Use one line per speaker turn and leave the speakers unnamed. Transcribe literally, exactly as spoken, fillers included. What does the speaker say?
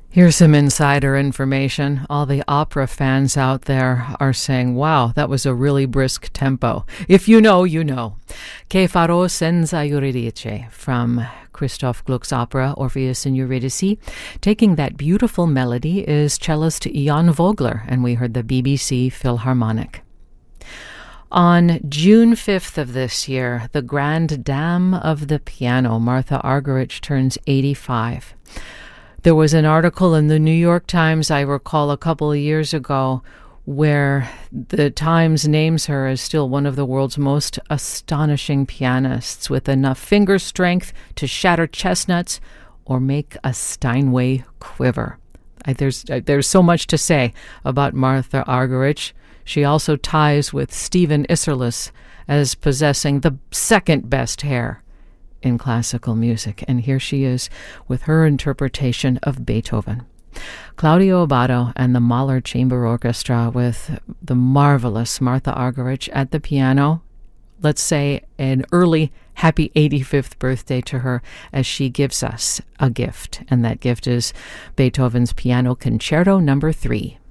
Here's some insider information. All the opera fans out there are saying, wow, that was a really brisk tempo. If you know, you know. Che farò senza Euridice from Christoph Gluck's opera Orpheus and Eurydice. Taking that beautiful melody is cellist Jan Vogler, and we heard the B B C Philharmonic. On June fifth of this year, the Grand Dame of the Piano, Martha Argerich, turns eighty-five. There was an article in the New York Times, I recall, a couple of years ago, where the Times names her as still one of the world's most astonishing pianists, with enough finger strength to shatter chestnuts or make a Steinway quiver. I, there's, I, there's so much to say about Martha Argerich. She also ties with Stephen Isserlis as possessing the second best hair in classical music. And here she is with her interpretation of Beethoven. Claudio Abbado and the Mahler Chamber Orchestra with the marvelous Martha Argerich at the piano. Let's say an early happy eighty-fifth birthday to her as she gives us a gift. And that gift is Beethoven's Piano Concerto Number Three.